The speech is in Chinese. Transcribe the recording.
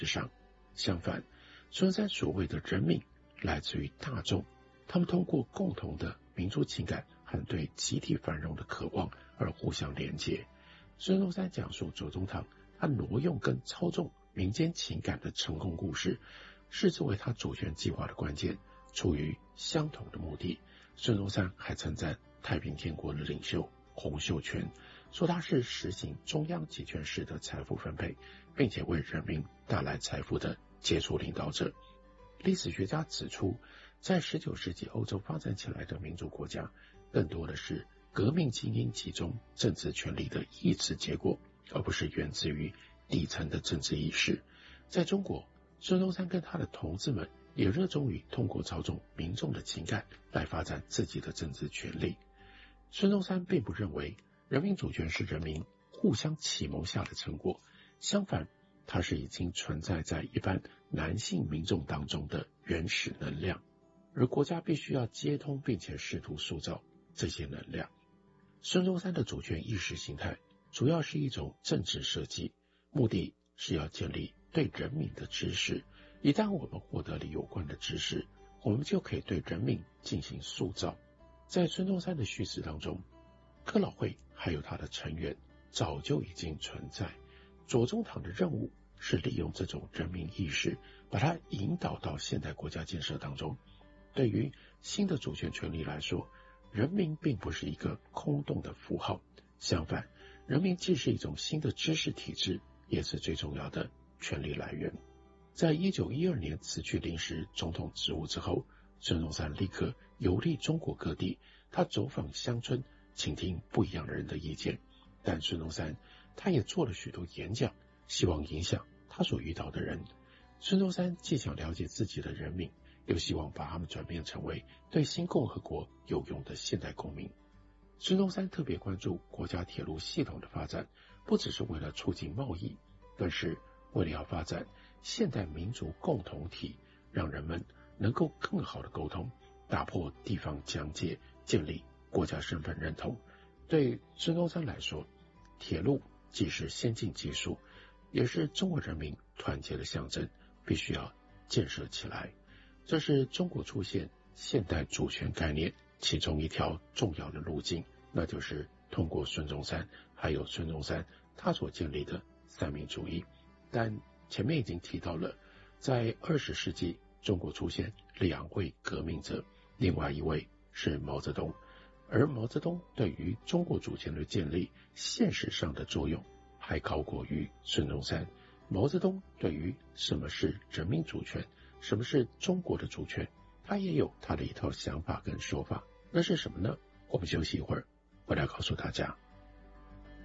相反，孙中山所谓的人民来自于大众，他们通过共同的民族情感和对集体繁荣的渴望而互相连结。孙中山讲述左宗棠他挪用跟操纵民间情感的成功故事，视之为他主权计划的关键。出于相同的目的，孙中山还称赞太平天国的领袖洪秀全，说他是实行中央集权式的财富分配，并且为人民带来财富的杰出领导者。历史学家指出，在19世纪欧洲发展起来的民主国家，更多的是革命精英集中政治权力的意志结果，而不是源自于底层的政治意识。在中国，孙中山跟他的同志们也热衷于通过操纵民众的情感来发展自己的政治权利。孙中山并不认为人民主权是人民互相启蒙下的成果，相反，它是已经存在在一般男性民众当中的原始能量，而国家必须要接通并且试图塑造这些能量。孙中山的主权意识形态主要是一种政治设计，目的是要建立对人民的知识。一旦我们获得了有关的知识，我们就可以对人民进行塑造。在孙中山的叙事当中，科老会还有他的成员早就已经存在。左宗棠的任务是利用这种人民意识，把它引导到现代国家建设当中。对于新的主权权利来说，人民并不是一个空洞的符号，相反，人民既是一种新的知识体制，也是最重要的权利来源。在1912年辞去临时总统职务之后，孙中山立刻游历中国各地，他走访乡村，倾听不一样的人的意见。但孙中山他也做了许多演讲，希望影响他所遇到的人。孙中山既想了解自己的人民，又希望把他们转变成为对新共和国有用的现代公民。孙中山特别关注国家铁路系统的发展，不只是为了促进贸易，更是为了要发展现代民族共同体，让人们能够更好的沟通，打破地方疆界，建立国家身份认同。对孙中山来说，铁路既是先进技术，也是中国人民团结的象征，必须要建设起来。这是中国出现现代主权概念其中一条重要的路径，那就是通过孙中山还有孙中山他所建立的三民主义。但前面已经提到了，在20世纪中国出现两位革命者，另外一位是毛泽东，而毛泽东对于中国主权的建立现实上的作用还高过于孙中山。毛泽东对于什么是人民主权，什么是中国的主权，他也有他的一套想法跟说法。那是什么呢？我们休息一会儿，回来告诉大家。